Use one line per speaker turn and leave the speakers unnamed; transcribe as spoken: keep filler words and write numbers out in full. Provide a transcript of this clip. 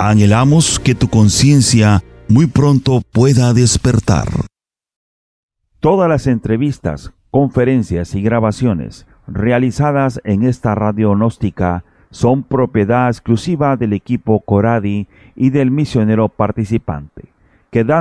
Anhelamos que tu conciencia muy pronto pueda despertar.
Todas las entrevistas, conferencias y grabaciones realizadas en esta radio gnóstica son propiedad exclusiva del equipo Coradi y del misionero participante, que dan